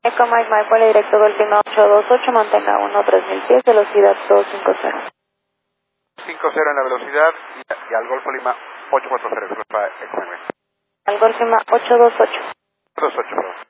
Eco Mike Mike, vuelo directo Golf Lima 828, mantenga 3000 pies, velocidad 250. 50 en la velocidad y al Golfo Lima 840, disculpa, Al Golf Lima 828. 28, perdón.